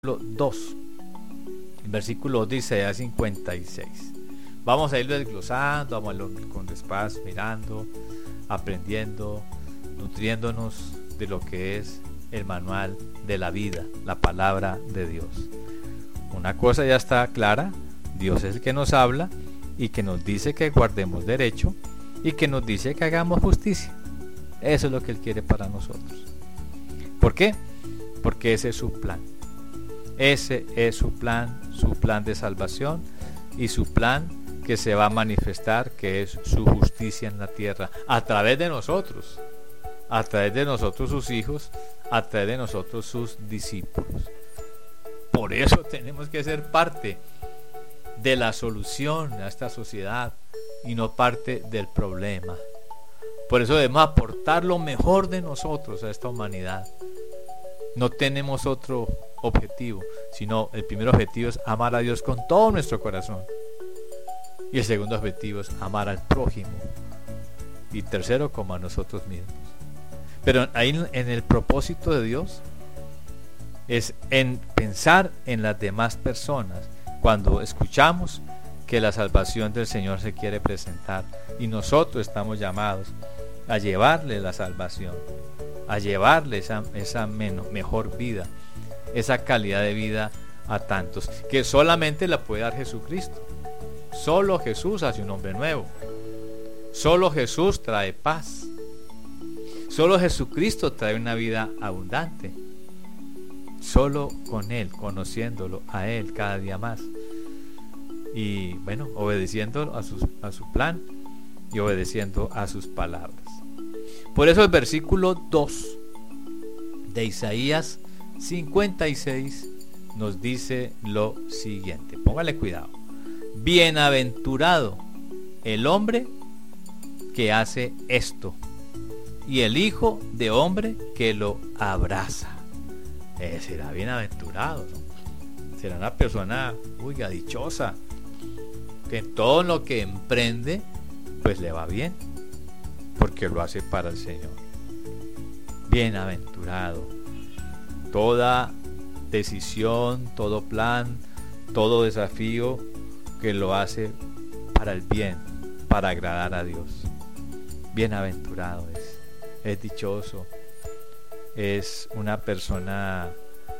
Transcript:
2, el versículo 2 de Isaías 56. Vamos a irlo desglosando, vamos a irlo con despacio, mirando, aprendiendo, nutriéndonos de lo que es el manual de la vida, la palabra de Dios. Una cosa ya está clara: Dios es el que nos habla y que nos dice que guardemos derecho y que nos dice que hagamos justicia. Eso es lo que Él quiere para nosotros. ¿Por qué? Porque ese es su plan. Ese es su plan de salvación y su plan que se va a manifestar, que es su justicia en la tierra, a través de nosotros sus hijos, a través de nosotros sus discípulos. Por eso tenemos que ser parte de la solución a esta sociedad y no parte del problema. Por eso debemos aportar lo mejor de nosotros a esta humanidad. No tenemos otro objetivo, sino el primer objetivo es amar a Dios con todo nuestro corazón, y el segundo objetivo es amar al prójimo, y tercero, como a nosotros mismos. Pero ahí en el propósito de Dios es en pensar en las demás personas cuando escuchamos que la salvación del Señor se quiere presentar, y nosotros estamos llamados a llevarle la salvación, a llevarle esa mejor vida, esa calidad de vida a tantos, que solamente la puede dar Jesucristo. Solo Jesús hace un hombre nuevo. Solo Jesús trae paz. Solo Jesucristo trae una vida abundante. Solo con Él, conociéndolo a Él cada día más. Y bueno, obedeciendo a su plan y obedeciendo a sus palabras. Por eso el versículo 2 de Isaías 56 nos dice lo siguiente. Póngale cuidado. Bienaventurado el hombre que hace esto, y el hijo de hombre que lo abraza. Será bienaventurado, ¿no? Será una persona dichosa, que en todo lo que emprende pues le va bien, porque lo hace para el Señor. Bienaventurado. Toda decisión, todo plan, todo desafío que lo hace para el bien, para agradar a Dios. Bienaventurado es dichoso, es una persona